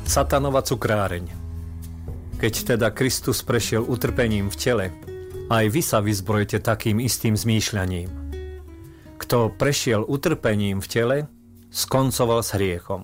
Satanova cukráreň. Keď teda Kristus prešiel utrpením v tele, aj vy sa vyzbrojte takým istým zmýšľaním. Kto prešiel utrpením v tele, skoncoval s hriechom.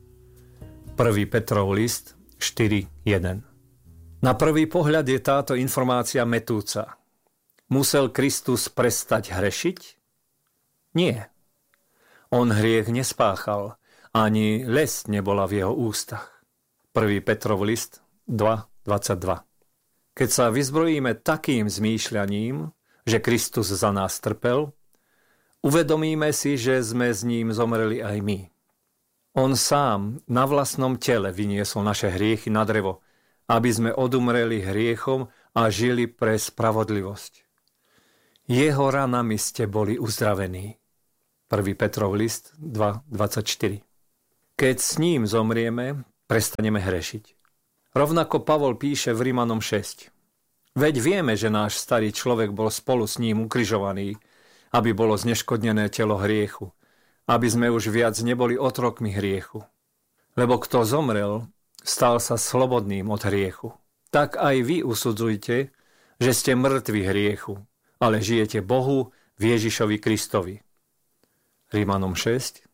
1. Petrov list 4.1. Na prvý pohľad je táto informácia mätúca. Musel Kristus prestať hrešiť? Nie. On hriech nespáchal, ani lesť nebola v jeho ústach. 1. Petrov list 2.22. Keď sa vyzbrojíme takým zmýšľaním, že Kristus za nás trpel, uvedomíme si, že sme s ním zomreli aj my. On sám na vlastnom tele vyniesol naše hriechy na drevo, aby sme odumreli hriechom a žili pre spravodlivosť. Jeho ranami ste boli uzdravení. 1. Petrov list 2.24. Keď s ním zomrieme, prestaneme hrešiť. Rovnako Pavol píše v Rimanom 6. Veď vieme, že náš starý človek bol spolu s ním ukrižovaný, aby bolo zneškodnené telo hriechu, aby sme už viac neboli otrokmi hriechu. Lebo kto zomrel, stal sa slobodným od hriechu. Tak aj vy usudzujte, že ste mŕtvi hriechu, ale žijete Bohu v Ježišovi Kristovi. Rimanom 6,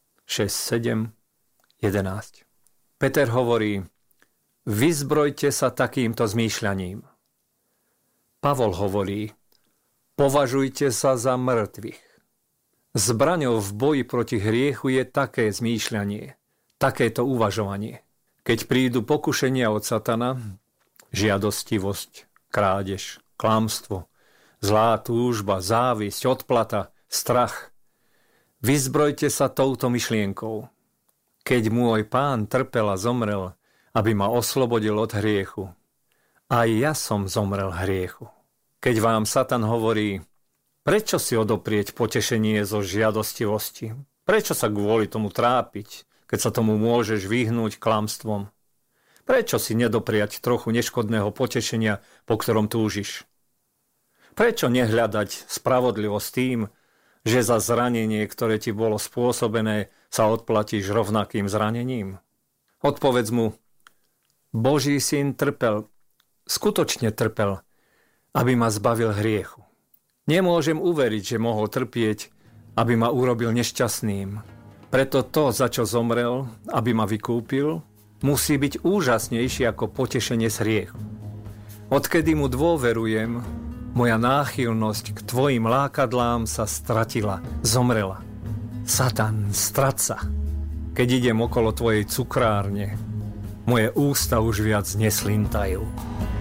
7, 11. Peter hovorí, vyzbrojte sa takýmto zmýšľaním. Pavol hovorí, považujte sa za mŕtvych. Zbraňou v boji proti hriechu je také zmýšľanie, takéto uvažovanie. Keď prídu pokušenia od satana, žiadostivosť, krádež, klamstvo, zlá túžba, závisť, odplata, strach, vyzbrojte sa touto myšlienkou. Keď môj Pán trpel a zomrel, aby ma oslobodil od hriechu, aj ja som zomrel hriechu. Keď vám Satan hovorí, prečo si odoprieť potešenie zo žiadostivosti? Prečo sa kvôli tomu trápiť, keď sa tomu môžeš vyhnúť klamstvom? Prečo si nedopriať trochu neškodného potešenia, po ktorom túžiš? Prečo nehľadať spravodlivosť tým, že za zranenie, ktoré ti bolo spôsobené, sa odplatíš rovnakým zranením? Odpovedz mu, Boží syn trpel, skutočne trpel, aby ma zbavil hriechu. Nemôžem uveriť, že mohol trpieť, aby ma urobil nešťastným. Preto to, za čo zomrel, aby ma vykúpil, musí byť úžasnejšie ako potešenie z hriechu. Odkedy mu dôverujem, moja náchylnosť k tvojim lákadlám sa stratila, zomrela. Satan, strať sa. Keď idem okolo tvojej cukrárne, moje ústa už viac neslintajú.